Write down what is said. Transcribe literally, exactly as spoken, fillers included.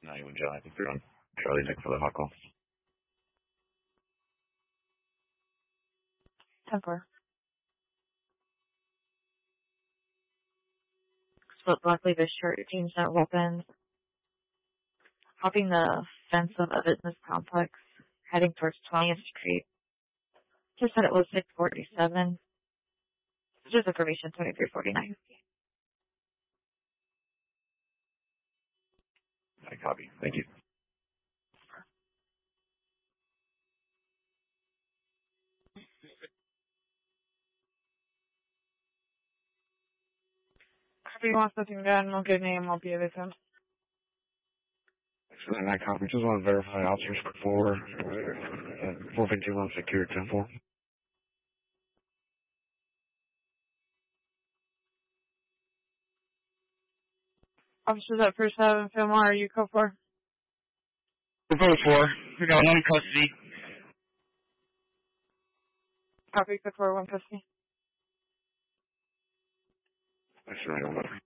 Not even John. I think they're on Charlie Nick for the hot call. ten four. Split luckily this shirt changed out weapons. Hopping the fence of a business complex, heading towards twentieth Street. Just said it was six forty-seven. Just information, twenty-three forty-nine. I copy. Thank you. If you want something done, we'll get name, I'll be able to. Excellent. I copy. Just want to verify officers for uh, four fifty-one secure ten four. Officers at First Avenue, Fillmore, are you code four? Code four. We got one custody. Copy, code four, one custody. I surrender.